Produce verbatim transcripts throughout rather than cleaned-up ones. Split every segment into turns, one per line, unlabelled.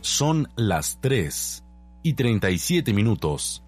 Son las tres y treinta y siete minutos.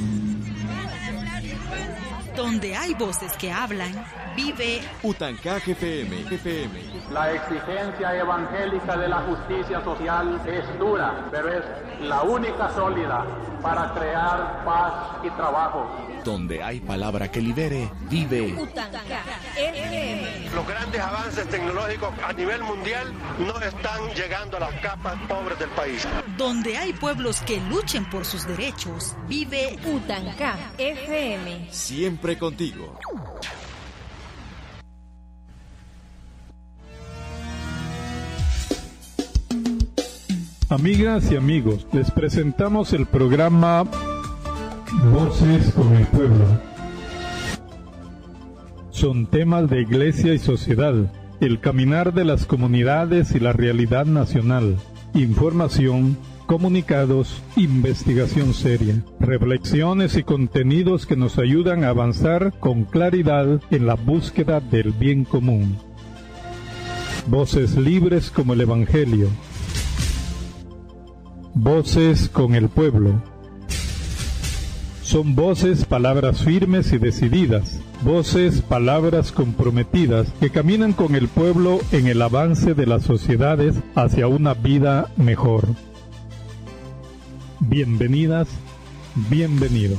Donde hay voces que hablan, vive
Utancaj F M. F M.
La exigencia evangélica de la justicia social es dura, pero es la única sólida para crear paz y trabajo.
Donde hay palabra que libere, vive
Utancaj F M.
Los grandes avances tecnológicos a nivel mundial no están llegando a las capas pobres del país.
Donde hay pueblos que luchen por sus derechos, vive
Utancaj F M.
Siempre contigo.
Amigas y amigos, les presentamos el programa Voces con el Pueblo. Son temas de iglesia y sociedad, el caminar de las comunidades y la realidad nacional, información, comunicados, investigación seria, reflexiones y contenidos que nos ayudan a avanzar con claridad en la búsqueda del bien común. Voces libres como el Evangelio. Voces con el pueblo. Son voces, palabras firmes y decididas, voces, palabras comprometidas que caminan con el pueblo en el avance de las sociedades hacia una vida mejor. Bienvenidas, bienvenidos.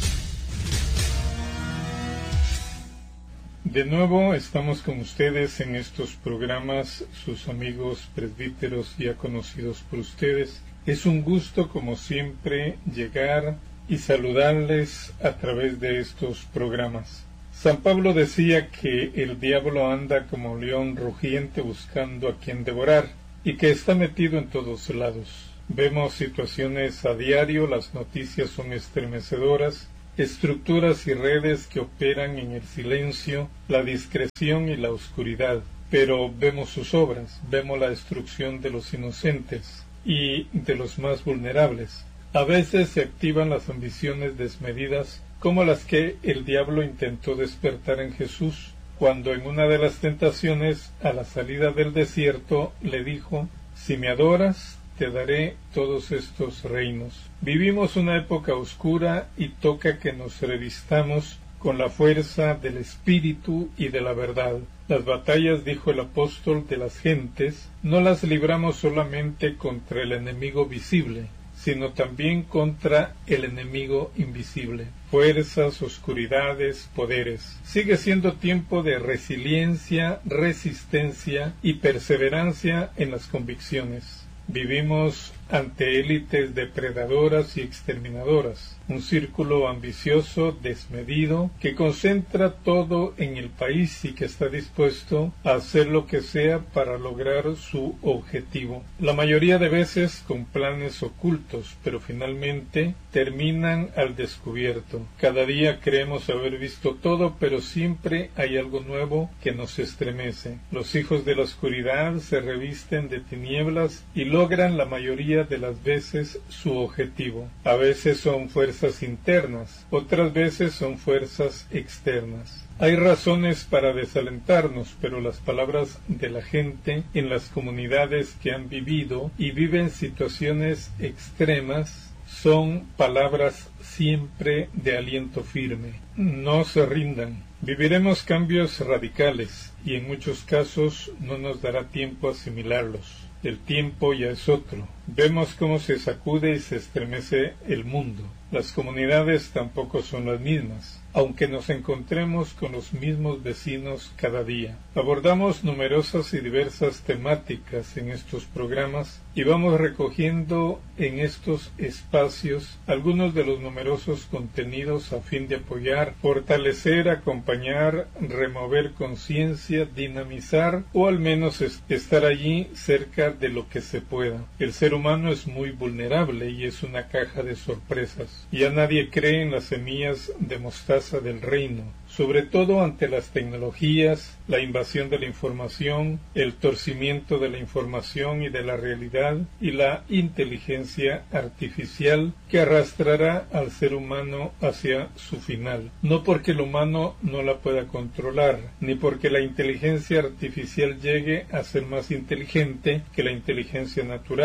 De nuevo estamos con ustedes en estos programas, sus amigos presbíteros ya conocidos por ustedes. Es un gusto, como siempre, llegar y saludarles a través de estos programas. San Pablo decía que el diablo anda como león rugiente buscando a quien devorar y que está metido en todos lados. Vemos situaciones a diario, las noticias son estremecedoras, estructuras y redes que operan en el silencio, la discreción y la oscuridad. Pero vemos sus obras, vemos la destrucción de los inocentes y de los más vulnerables. A veces se activan las ambiciones desmedidas, como las que el diablo intentó despertar en Jesús, cuando en una de las tentaciones, a la salida del desierto, le dijo: si me adoras, te daré todos estos reinos. Vivimos una época oscura y toca que nos revistamos con la fuerza del Espíritu y de la verdad. Las batallas, dijo el apóstol, de las gentes, no las libramos solamente contra el enemigo visible, sino también contra el enemigo invisible. Fuerzas, oscuridades, poderes. Sigue siendo tiempo de resiliencia, resistencia y perseverancia en las convicciones. Vivimos ante élites depredadoras y exterminadoras, un círculo ambicioso, desmedido, que concentra todo en el país y que está dispuesto a hacer lo que sea para lograr su objetivo. La mayoría de veces con planes ocultos, pero finalmente terminan al descubierto. Cada día creemos haber visto todo, pero siempre hay algo nuevo que nos estremece. Los hijos de la oscuridad se revisten de tinieblas y logran la mayoría de las veces su objetivo. A veces son fuerzas internas, otras veces son fuerzas externas. Hay razones para desalentarnos, pero las palabras de la gente en las comunidades que han vivido y viven situaciones extremas son palabras siempre de aliento firme. No se rindan. Viviremos cambios radicales y en muchos casos no nos dará tiempo a asimilarlos. El tiempo ya es otro. Vemos cómo se sacude y se estremece el mundo. Las comunidades tampoco son las mismas, aunque nos encontremos con los mismos vecinos cada día. Abordamos numerosas y diversas temáticas en estos programas y vamos recogiendo en estos espacios algunos de los numerosos contenidos a fin de apoyar, fortalecer, acompañar, remover conciencia, dinamizar o al menos estar allí cerca de lo que se pueda. El ser humano es muy vulnerable y es una caja de sorpresas. Ya nadie cree en las semillas de mostaza del reino, sobre todo ante las tecnologías, la invasión de la información, el torcimiento de la información y de la realidad y la inteligencia artificial que arrastrará al ser humano hacia su final. No porque el humano no la pueda controlar, ni porque la inteligencia artificial llegue a ser más inteligente que la inteligencia natural,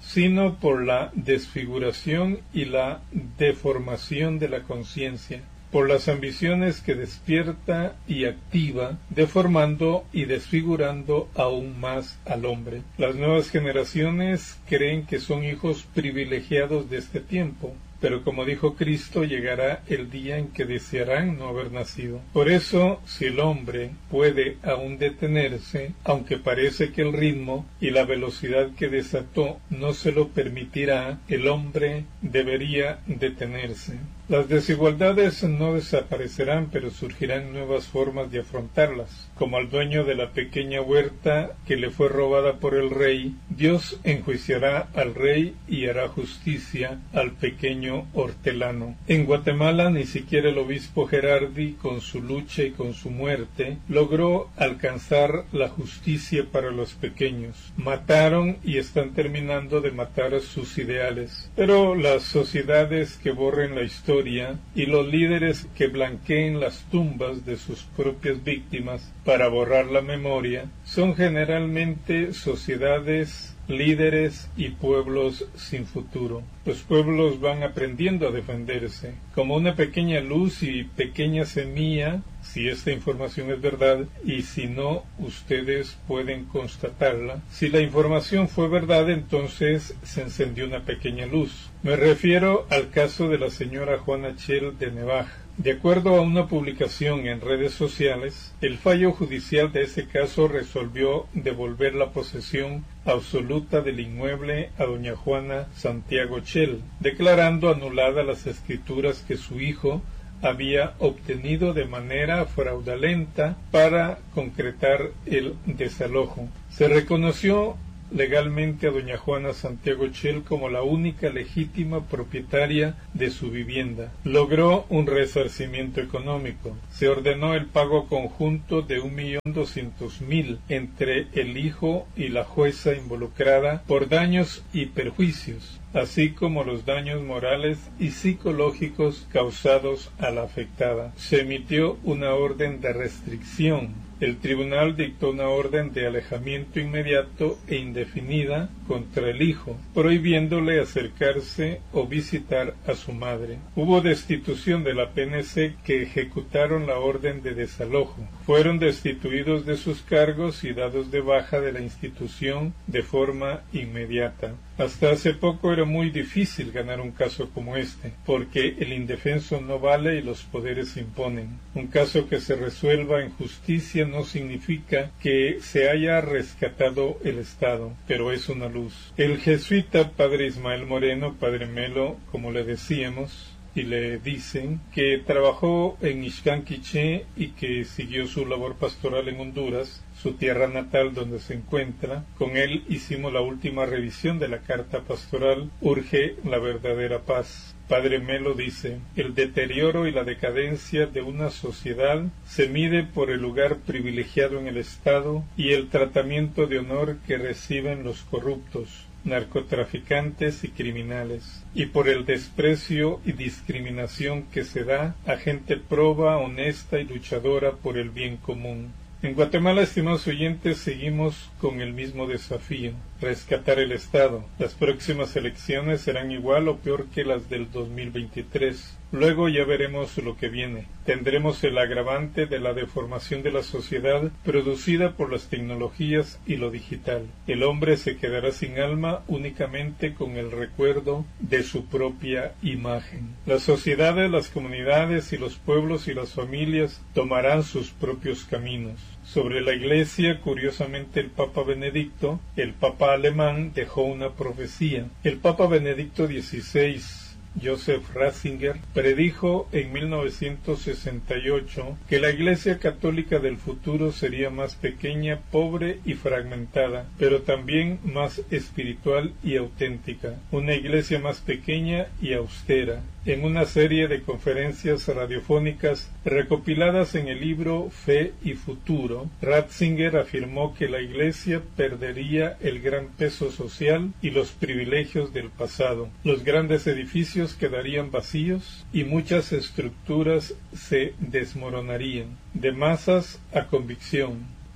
sino por la desfiguración y la deformación de la conciencia, por las ambiciones que despierta y activa, deformando y desfigurando aún más al hombre. Las nuevas generaciones creen que son hijos privilegiados de este tiempo, pero como dijo Cristo, llegará el día en que desearán no haber nacido. Por eso, si el hombre puede aún detenerse, aunque parece que el ritmo y la velocidad que desató no se lo permitirá, el hombre debería detenerse. Las desigualdades no desaparecerán, pero surgirán nuevas formas de afrontarlas. Como al dueño de la pequeña huerta que le fue robada por el rey, Dios enjuiciará al rey y hará justicia al pequeño hortelano. En Guatemala ni siquiera el obispo Gerardi, con su lucha y con su muerte, logró alcanzar la justicia para los pequeños. Mataron y están terminando de matar sus ideales. Pero las sociedades que borren la historia y los líderes que blanqueen las tumbas de sus propias víctimas para borrar la memoria son generalmente sociedades, líderes y pueblos sin futuro. Los pueblos van aprendiendo a defenderse. Como una pequeña luz y pequeña semilla, si esta información es verdad, y si no, ustedes pueden constatarla. Si la información fue verdad, entonces se encendió una pequeña luz. Me refiero al caso de la señora Juana Chel de Nevaj. De acuerdo a una publicación en redes sociales, el fallo judicial de ese caso resolvió devolver la posesión absoluta del inmueble a doña Juana Santiago Chel, declarando anuladas las escrituras que su hijo había obtenido de manera fraudulenta para concretar el desalojo. Se reconoció legalmente a doña Juana Santiago Chel como la única legítima propietaria de su vivienda. Logró un resarcimiento económico. Se ordenó el pago conjunto de un millón doscientos mil entre el hijo y la jueza involucrada por daños y perjuicios, así como los daños morales y psicológicos causados a la afectada. Se emitió una orden de restricción. El tribunal dictó una orden de alejamiento inmediato e indefinida contra el hijo, prohibiéndole acercarse o visitar a su madre. Hubo destitución de la P N C que ejecutaron la orden de desalojo. Fueron destituidos de sus cargos y dados de baja de la institución de forma inmediata. Hasta hace poco era muy difícil ganar un caso como este, porque el indefenso no vale y los poderes imponen. Un caso que se resuelva en justicia no significa que se haya rescatado el Estado, pero es una luz. El jesuita padre Ismael Moreno, padre Melo, como le decíamos, y le dicen que trabajó en Ixcán Quiché y que siguió su labor pastoral en Honduras, su tierra natal donde se encuentra. Con él hicimos la última revisión de la carta pastoral Urge la verdadera paz. Padre Melo dice: el deterioro y la decadencia de una sociedad se mide por el lugar privilegiado en el Estado y el tratamiento de honor que reciben los corruptos, narcotraficantes y criminales, y por el desprecio y discriminación que se da a gente proba, honesta y luchadora por el bien común. En Guatemala, estimados oyentes, seguimos con el mismo desafío: rescatar el Estado. Las próximas elecciones serán igual o peor que las del dos mil veintitrés. Luego ya veremos lo que viene. Tendremos el agravante de la deformación de la sociedad producida por las tecnologías y lo digital. El hombre se quedará sin alma únicamente con el recuerdo de su propia imagen. Las sociedades, las comunidades y los pueblos y las familias tomarán sus propios caminos. Sobre la Iglesia, curiosamente, el Papa Benedicto, el Papa alemán, dejó una profecía. El Papa Benedicto dieciséis, Joseph Ratzinger, predijo en mil novecientos sesenta y ocho que la Iglesia católica del futuro sería más pequeña, pobre y fragmentada, pero también más espiritual y auténtica. Una Iglesia más pequeña y austera. En una serie de conferencias radiofónicas recopiladas en el libro Fe y Futuro, Ratzinger afirmó que la Iglesia perdería el gran peso social y los privilegios del pasado. Los grandes edificios quedarían vacíos y muchas estructuras se desmoronarían. De masas a convicción.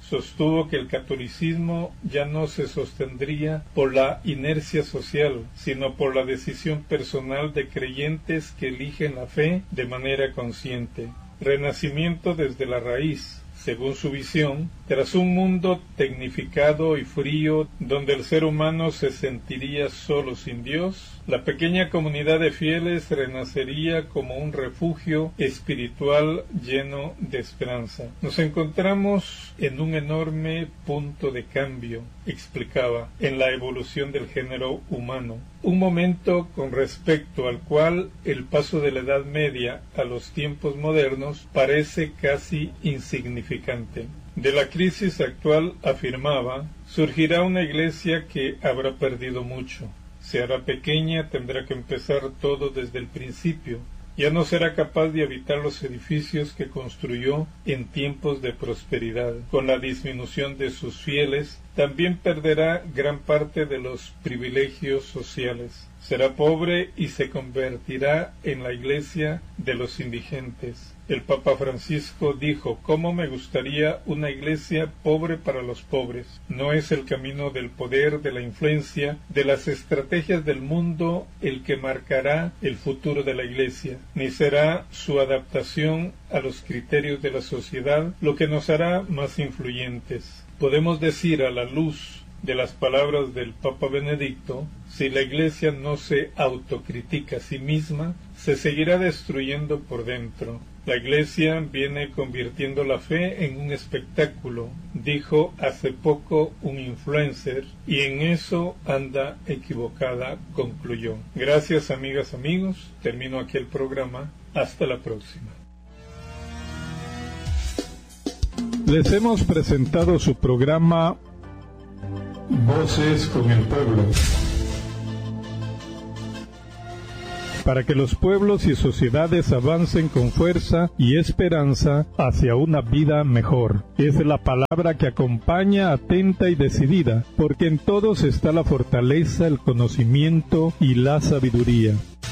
sostuvo que el catolicismo ya no se sostendría por la inercia social, sino por la decisión personal de creyentes que eligen la fe de manera consciente. Renacimiento desde la raíz, según su visión, tras un mundo tecnificado y frío donde el ser humano se sentiría solo sin Dios, la pequeña comunidad de fieles renacería como un refugio espiritual lleno de esperanza. Nos encontramos en un enorme punto de cambio, explicaba, en la evolución del género humano. Un momento con respecto al cual el paso de la Edad Media a los tiempos modernos parece casi insignificante. De la crisis actual, afirmaba, surgirá una iglesia que habrá perdido mucho. Se hará pequeña, tendrá que empezar todo desde el principio. Ya no será capaz de habitar los edificios que construyó en tiempos de prosperidad. Con la disminución de sus fieles, también perderá gran parte de los privilegios sociales. Será pobre y se convertirá en la iglesia de los indigentes. El Papa Francisco dijo: «¿Cómo me gustaría una iglesia pobre para los pobres?» No es el camino del poder, de la influencia, de las estrategias del mundo el que marcará el futuro de la iglesia, ni será su adaptación a los criterios de la sociedad lo que nos hará más influyentes. Podemos decir, a la luz de las palabras del Papa Benedicto, si la Iglesia no se autocritica a sí misma, se seguirá destruyendo por dentro. La Iglesia viene convirtiendo la fe en un espectáculo, dijo hace poco un influencer, y en eso anda equivocada, concluyó. Gracias, amigas, amigos. Termino aquí el programa. Hasta la próxima. Les hemos presentado su programa Voces con el Pueblo, para que los pueblos y sociedades avancen con fuerza y esperanza hacia una vida mejor. Es la palabra que acompaña, atenta y decidida, porque en todos está la fortaleza, el conocimiento y la sabiduría.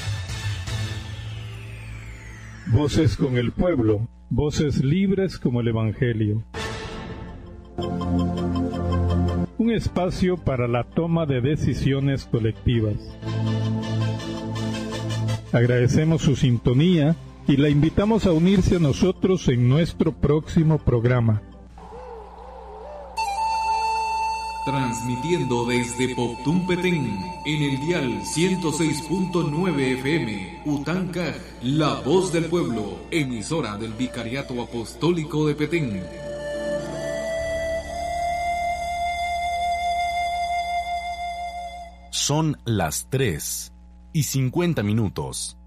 Voces con el Pueblo, voces libres como el Evangelio. Un espacio para la toma de decisiones colectivas. Agradecemos su sintonía y la invitamos a unirse a nosotros en nuestro próximo programa.
Transmitiendo desde Poptún Petén, en el dial ciento seis punto nueve F M, Utancaj, la voz del pueblo, emisora del Vicariato Apostólico de Petén. Son las tres y cincuenta minutos.